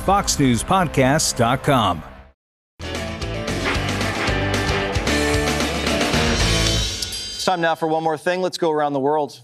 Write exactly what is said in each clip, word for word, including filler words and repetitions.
fox news podcast dot com. It's time now for one more thing. Let's go around the world.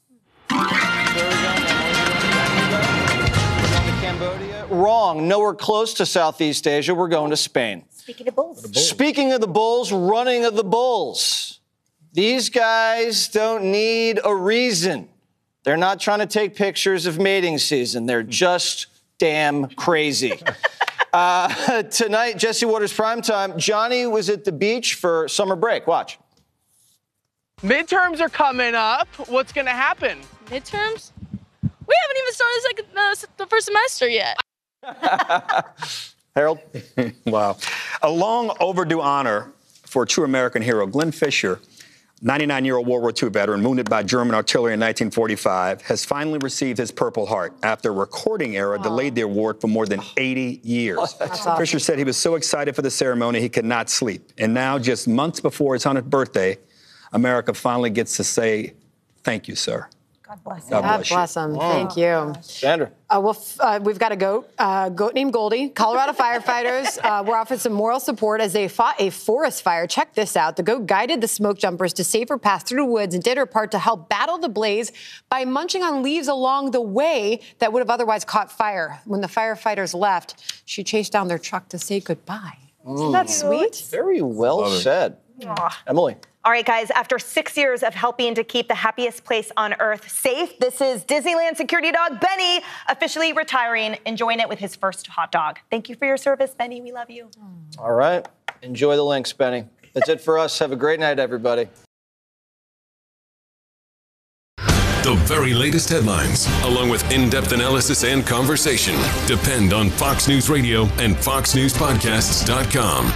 Cambodia? Wrong. Nowhere close to Southeast Asia. We're going to Spain. Speaking of bulls. bulls. Speaking of the bulls, running of the bulls. These guys don't need a reason. They're not trying to take pictures of mating season. They're just damn crazy. uh, tonight, Jesse Waters Primetime. Johnny was at the beach for summer break. Watch. Midterms are coming up. What's going to happen? Midterms? We haven't even started second, uh, the first semester yet. Harold? Wow. A long overdue honor for a true American hero. Glenn Fisher, ninety-nine-year-old World War Two veteran, wounded by German artillery in nineteen forty-five, has finally received his Purple Heart after a recording error wow. delayed the award for more than eighty years. Awesome. Fisher said he was so excited for the ceremony he could not sleep. And now, just months before his hundredth birthday, America finally gets to say, thank you, sir. God bless him. God God bless, bless him. Oh. Thank you. Sandra. Uh, well, uh, we've got a goat, uh, goat named Goldie. Colorado firefighters uh, were offered some moral support as they fought a forest fire. Check this out. The goat guided the smoke jumpers to safer paths through the woods and did her part to help battle the blaze by munching on leaves along the way that would have otherwise caught fire. When the firefighters left, she chased down their truck to say goodbye. Mm. Isn't that sweet? Very well Love said. Emily. All right, guys, after six years of helping to keep the happiest place on earth safe, this is Disneyland security dog Benny officially retiring, enjoying it with his first hot dog. Thank you for your service, Benny. We love you. All right. Enjoy the links, Benny. That's it for us. Have a great night, everybody. The very latest headlines, along with in-depth analysis and conversation, depend on Fox News Radio and fox news podcasts dot com.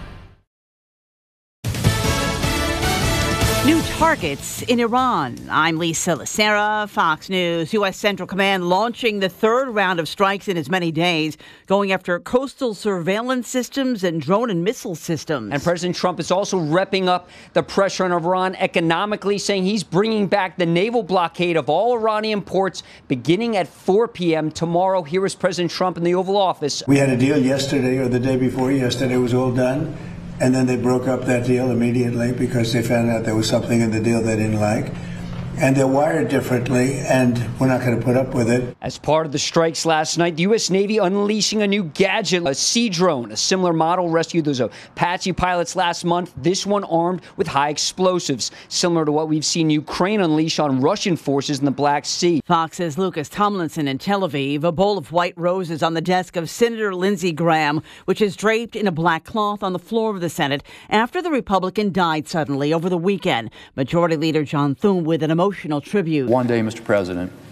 New targets in Iran. I'm Lisa Lacera, Fox News. U S. Central Command launching the third round of strikes in as many days, going after coastal surveillance systems and drone and missile systems. And President Trump is also repping up the pressure on Iran economically, saying he's bringing back the naval blockade of all Iranian ports beginning at four p.m. tomorrow. Here is President Trump in the Oval Office. We had a deal yesterday or the day before yesterday. It was all done. And then they broke up that deal immediately because they found out there was something in the deal they didn't like. And they're wired differently, and we're not going to put up with it. As part of the strikes last night, the U S. Navy unleashing a new gadget, a sea drone. A similar model rescued those Apache pilots last month, this one armed with high explosives, similar to what we've seen Ukraine unleash on Russian forces in the Black Sea. Fox's Lucas Tomlinson in Tel Aviv. A bowl of white roses on the desk of Senator Lindsey Graham, which is draped in a black cloth on the floor of the Senate after the Republican died suddenly over the weekend. Majority Leader John Thune with an emotional tribute. One day, Mister President,